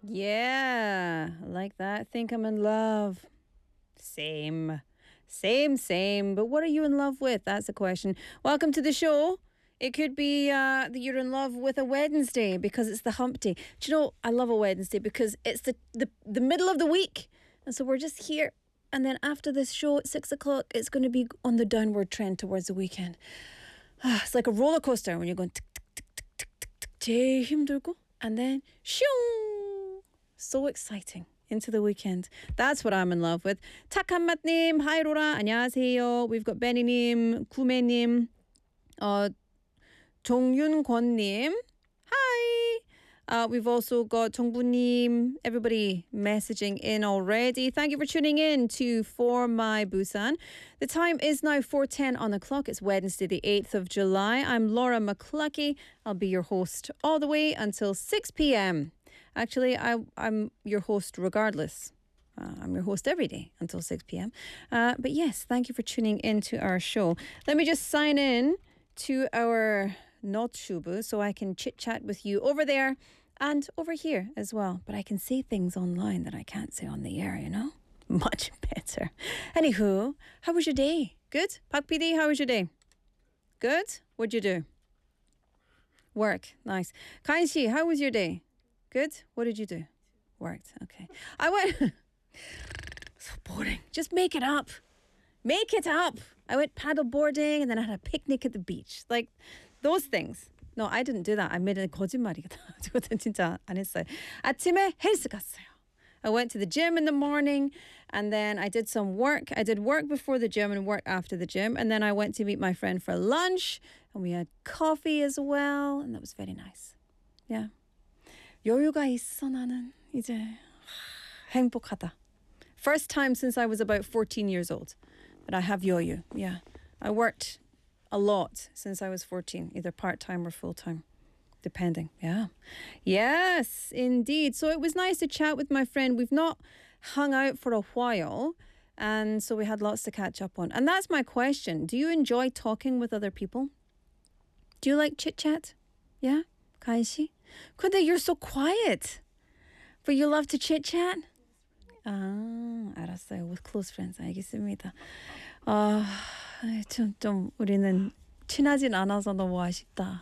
Yeah, like that. Think I'm in love. Same. Same. But what are you in love with? That's the question. Welcome to the show. It could be that you're in love with a Wednesday because it's the hump day. Do you know, I love a Wednesday because it's the middle of the week. And so we're just here. And then after this show at 6 o'clock, it's going to be on the downward trend towards the weekend. It's like a roller coaster when you're going tick, tick, tick, tick, tick, tick, tick, 제일 힘들고, and then shoo. So exciting. Into the weekend. That's what I'm in love with. 탁한맛님, hi 로라, 안녕하세요. We've got Benny님, 구매님, 정윤권님, hi. We've also got 정부님, everybody messaging in already. Thank you for tuning in to For My Busan. The time is now 4:10 on the clock. It's Wednesday, the 8th of July. I'm Laura McClucky. I'll be your host all the way until 6 p.m. Actually, I'm your host regardless. I'm your host every day until 6 p.m. But yes, thank you for tuning in to our show. Let me just sign in to our Notshubu so I can chit-chat with you over there and over here as well. But I can say things online that I can't say on the air, you know? Much better. Anywho, how was your day? Good? Pak PD, how was your day? Good? What'd you do? Work. Nice. Kainshi, how was your day? Good? What did you do? Worked. Okay. I went... So boring. Just make it up. Make it up. I went paddle boarding and then I had a picnic at the beach. Like those things. No, I didn't do that. I made a 거짓말이다. 그것은 진짜 안 했어요. 아침에 헬스 갔어요. I went to the gym in the morning and then I did some work. I did work before the gym and work after the gym. And then I went to meet my friend for lunch and we had coffee as well. And that was very nice. Yeah. 여유가 있어 나는 이제 행복하다. First time since I was about 14 years old that I have 여유. Yeah. I worked a lot since I was 14, either part-time or full-time, depending. Yeah. Yes, indeed. So it was nice to chat with my friend. We've not hung out for a while, and so we had lots to catch up on. And that's my question. Do you enjoy talking with other people? Do you like chit-chat? Yeah? 가인씨? 근데 you're so quiet. But you love to chit-chat? 알았어요. With close friends. 알겠습니다. 좀 우리는 친하진 않아서 너무 아쉽다.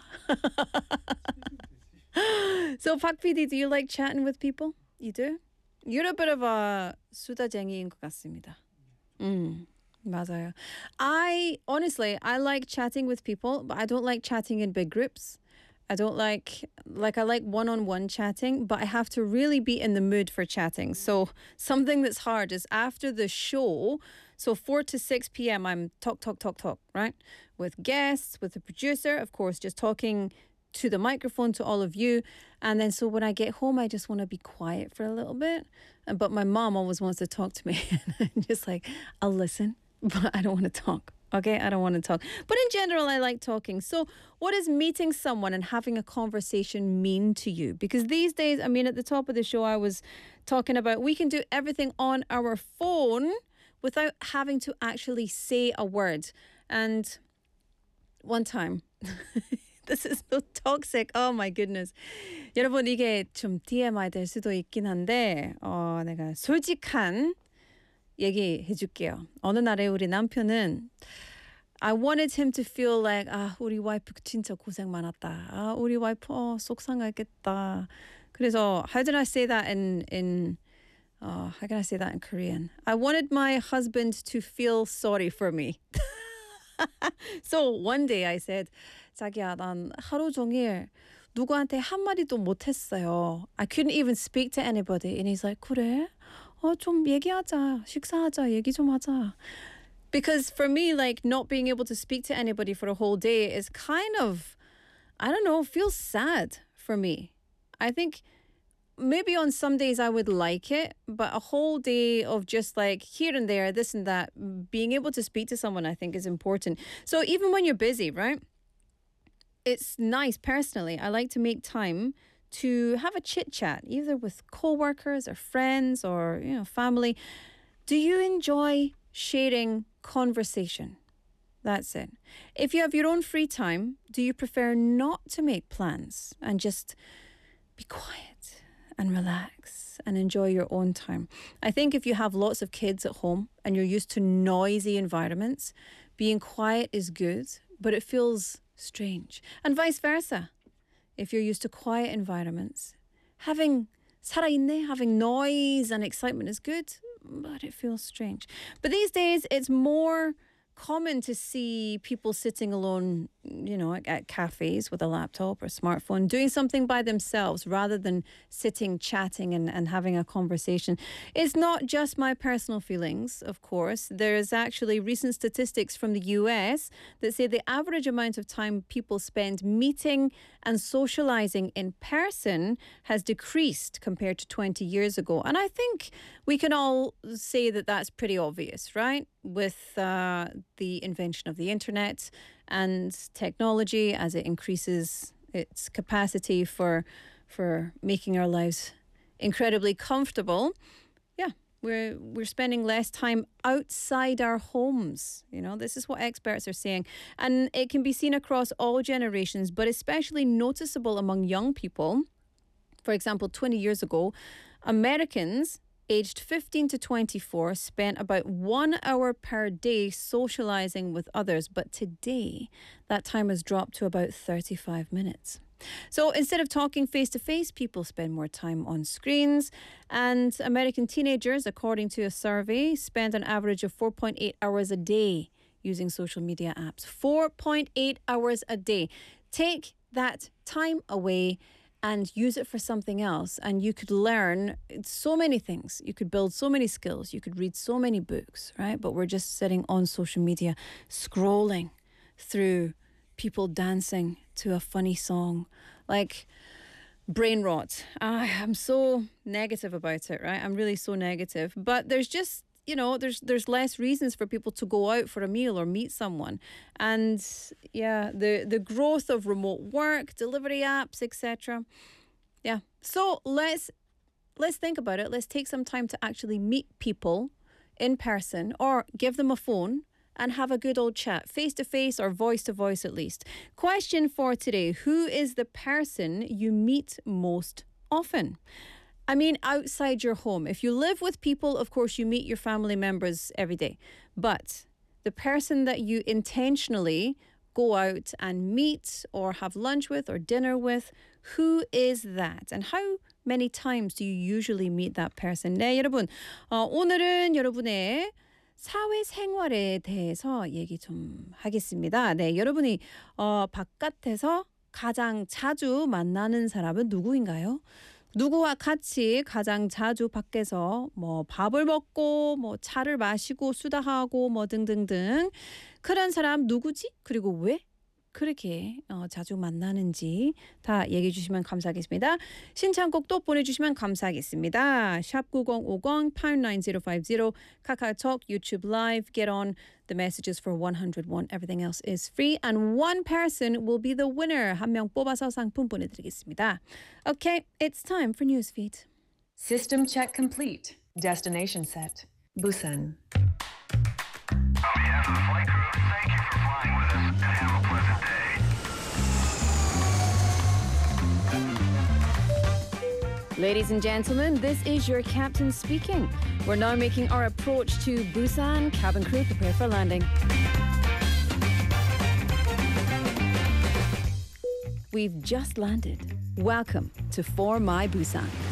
So, Pak PD, do you like chatting with people? You do? You're a bit of a 수다쟁이인 것 같습니다. 맞아요. I like chatting with people, but I don't like chatting in big groups. I don't like I like one-on-one chatting, but I have to really be in the mood for chatting. So something that's hard is after the show, so 4 to 6 p.m. I'm talk, right? With guests, with the producer, of course, just talking to the microphone to all of you. And then so when I get home, I just want to be quiet for a little bit. But my mom always wants to talk to me. I'm just like, I'll listen, but I don't want to talk. Okay, I don't want to talk. But in general, I like talking. So what does meeting someone and having a conversation mean to you? Because these days, I mean, at the top of the show, I was talking about we can do everything on our phone without having to actually say a word. And one time, this is so toxic. Oh my goodness. 여러분, 이게 좀 TMI 될 수도 있긴 한데, 내가 솔직한 얘기해 줄게요. 어느 날에 우리 남편은 I wanted him to feel like 우리 와이프 진짜 고생 많았다. 우리 와이프 속상하겠다. 그래서 how did I say that in how can I say that in Korean? I wanted my husband to feel sorry for me. So one day I said, 자기야, 난 하루 종일 누구한테 한마디도 못했어요. I couldn't even speak to anybody. And he's like, 그래? 좀 얘기하자. 식사하자. 얘기 좀 하자. Because for me, like, not being able to speak to anybody for a whole day is kind of, I don't know, feels sad for me. I think maybe on some days I would like it, but a whole day of just like here and there, this and that, being able to speak to someone, I think is important. So even when you're busy, right? It's nice personally. I like to make time to have a chit chat, either with coworkers or friends or, family. Do you enjoy sharing conversation? That's it. If you have your own free time, do you prefer not to make plans and just be quiet and relax and enjoy your own time. I think if you have lots of kids at home and you're used to noisy environments, being quiet is good, but it feels strange. And vice versa. If you're used to quiet environments, having 살아있네, having noise and excitement is good, but it feels strange. But these days, it's more common to see people sitting alone, at cafes with a laptop or smartphone, doing something by themselves rather than sitting, chatting and having a conversation. It's not just my personal feelings, of course. There's actually recent statistics from the US that say the average amount of time people spend meeting and socializing in person has decreased compared to 20 years ago. And I think we can all say that that's pretty obvious, right? With the invention of the internet and technology as it increases its capacity for making our lives incredibly comfortable. Yeah, we're spending less time outside our homes. This is what experts are saying. And it can be seen across all generations, but especially noticeable among young people. For example, 20 years ago, Americans aged 15 to 24 spent about 1 hour per day socializing with others. But today, that time has dropped to about 35 minutes. So instead of talking face to face, people spend more time on screens. And American teenagers, according to a survey, spend an average of 4.8 hours a day using social media apps. 4.8 hours a day. Take that time away and use it for something else. And you could learn so many things. You could build so many skills. You could read so many books, right? But we're just sitting on social media, scrolling through people dancing to a funny song. Like brain rot. I'm so negative about it, right? I'm really so negative. But there's just, there's less reasons for people to go out for a meal or meet someone. And yeah, the growth of remote work, delivery apps, etc. Yeah. So let's think about it. Let's take some time to actually meet people in person or give them a phone and have a good old chat, face to face or voice to voice at least. Question for today: who is the person you meet most often? I mean, outside your home. If you live with people, of course, you meet your family members every day. But the person that you intentionally go out and meet or have lunch with or dinner with, who is that? And how many times do you usually meet that person? 네, 여러분. 오늘은 여러분의 사회생활에 대해서 얘기 좀 하겠습니다. 네, 여러분이 바깥에서 가장 자주 만나는 사람은 누구인가요? 누구와 같이 가장 자주 밖에서 밥을 먹고 차를 마시고 수다하고 등등등 그런 사람 누구지? 그리고 왜 그렇게 자주 만나는지 다 얘기해 주시면 감사하겠습니다. 신청곡도 보내주시면 감사하겠습니다. 샵 9050 #9050 카카오톡, YouTube Live. Get on the messages for 101. Everything else is free. And one person will be the winner. 한 명 뽑아서 상품 보내드리겠습니다. Okay, it's time for Newsfeed. System check complete. Destination set. Busan. On behalf of the flight crew, thank you for flying with us and have a pleasant day. Ladies and gentlemen, this is your captain speaking. We're now making our approach to Busan. Cabin crew, prepare for landing. We've just landed. Welcome to For My Busan.